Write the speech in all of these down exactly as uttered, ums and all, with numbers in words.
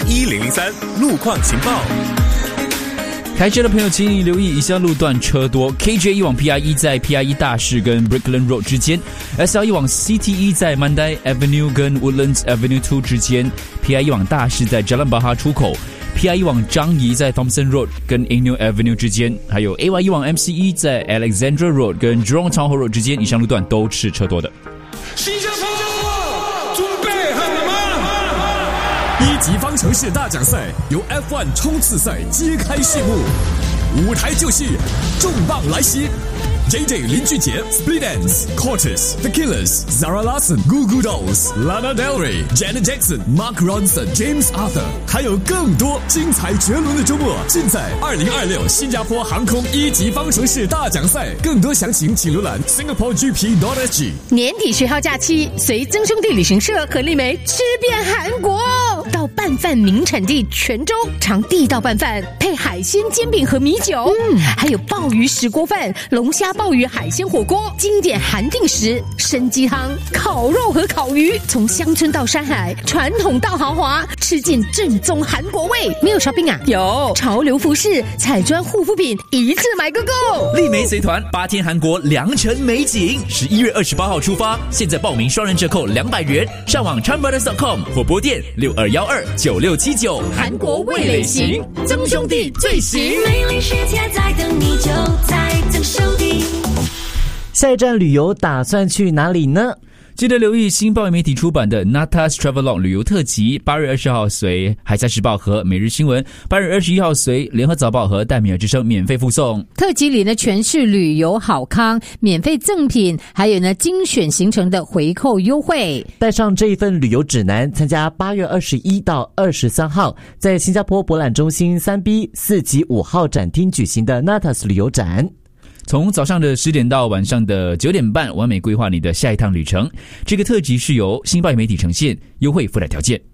一零零三路况情报。 开车的朋友请你留意以下路段车多 ：K J 一往 P I 一在 P I 一大市跟 Brickland Road 之间 ；S L 一往 C T 一在 Mandai Avenue 跟 Woodlands Avenue 二之间 ；P I 一往大市在 Jalan Bahar 出口 ；P I 一往樟宜在 Thompson Road 跟 Anu Avenue 之间；还有 A Y 一往 M C 一在 Alexandra Road 跟 Jurong Town Hall Road 之间，以上路段都是车多的。 新加坡准备好了吗？ 一级方程式大奖赛由 F 一 冲刺赛揭开序幕，舞台就是重磅来袭。J J 林俊杰 Split Enz、Cortez The Killers、Zara Larsson、Goo Goo Dolls、Lana Del Rey、Janet Jackson、Mark Ronson、James Arthur， 还有更多精彩绝伦的周末，尽在二零二六新加坡航空一级方程式大奖赛。更多详情请浏览 Singapore G P dot S G。 年底十号假期，随曾兄弟旅行社和丽梅吃遍韩国，到拌饭名产地泉州尝地道拌饭，配海鲜煎饼和米酒，嗯，还有鲍鱼石锅饭、龙虾鲍鱼海鲜火锅、经典韩定食、参鸡汤、烤肉和烤鱼，从乡村到山海，传统到豪华，吃尽正宗韩国味。没有 shopping 啊？有潮流服饰、彩妆护肤品，一次买个够。 丽梅随团八天韩国良辰美景，十一月二十八号出发，现在报名双人折扣两百元，上网 Chanbrothers dot com 或拨电六二一二九六七九。 韩国味蕾行，曾兄弟最行。 美丽世界在等你，就在曾兄弟。 下一站旅游打算去哪里呢？ 记得留意新报媒体出版的 Natas Travelog 旅游特辑，八月二十号随海峡时报和每日新闻，八月二十一号随联合早报和戴米尔之声免费附送。 特辑里呢全是旅游好康、免费赠品，还有呢精选行程的回扣优惠。 带上这一份旅游指南，参加八月二十一到二十三号在新加坡博览中心三 B 四级五号展厅举行的 Natas 旅游展。 从早上的十点到晚上的九点半，完美规划你的下一趟旅程。这个特辑是由新报媒体呈现，优惠附带条件。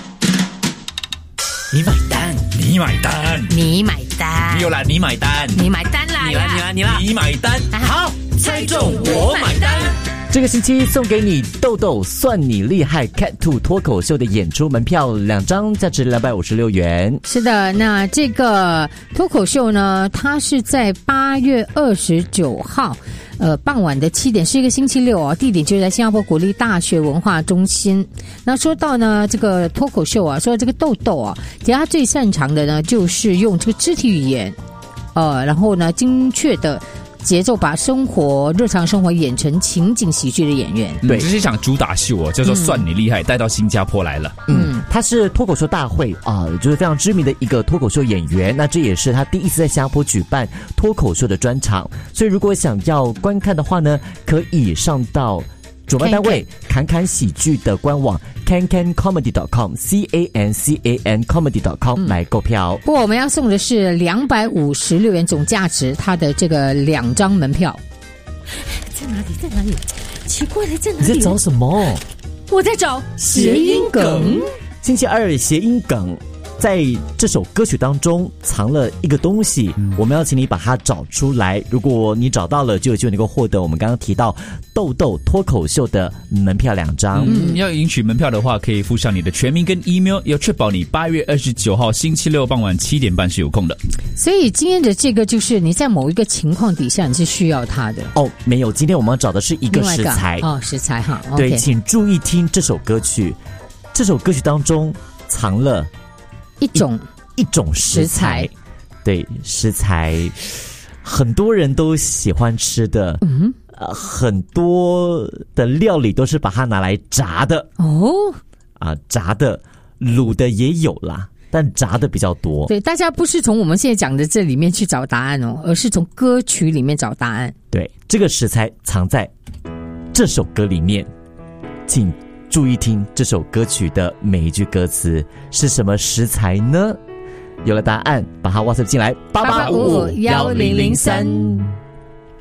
你买单，你买单， 你买单， 没有啦，你买单， 你买单啦， 你啦，你啦，你啦，你买单，好，猜中我买单。 这个星期送给你豆豆算你厉害 Cat Two 脱口秀的演出门票两张，价值两百五十六元。 是的，那这个脱口秀呢，它是在八月二十九号呃，傍晚的七点，是一个星期六哦，地点就在新加坡国立大学文化中心。那说到呢，这个脱口秀啊，说这个豆豆啊，其实他最擅长的呢，就是用这个肢体语言，呃，然后呢，精确的节奏把生活日常生活演成情景喜剧的演员。 对，这是一场主打秀哦，叫做算你厉害，带到新加坡来了。 嗯，他是脱口秀大会啊、呃，就是非常知名的一个脱口秀演员。那这也是他第一次在新加坡举办脱口秀的专场，所以如果想要观看的话呢，可以上到主办单位侃侃喜剧的官网 can can comedy dot com c a n c a n comedy dot com 来购票。 不过我们要送的是两百五十六元总价值，它的这个两张门票。在哪里？在哪里？奇怪了，在哪里？ 你在找什么？ 我在找谐音梗。 星期二谐音梗。在这首歌曲当中藏了一个东西，嗯、我们要请你把它找出来。如果你找到了，就就能够获得我们刚刚提到豆豆脱口秀的门票两张。 嗯，要领取门票的话，可以附上你的全名跟 email， 要确保你八月二十九号星期六傍晚七点半是有空的。 所以今天的这个就是你在某一个情况底下你是需要它的。 哦，没有，今天我们要找的是一个食材。 哦，食材哈。 对， okay 请注意听这首歌曲。这首歌曲当中藏了一种一种食材，食材对食材，很多人都喜欢吃的，嗯，呃，很多的料理都是把它拿来炸的哦， 啊、呃，炸的、卤的也有啦，但炸的比较多。 对，大家不是从我们现在讲的这里面去找答案哦，而是从歌曲里面找答案。 对，这个食材藏在这首歌里面，请注意听这首歌曲的每一句歌词是什么食材呢？有了答案，把它 WhatsApp 进来八八五五一零零三。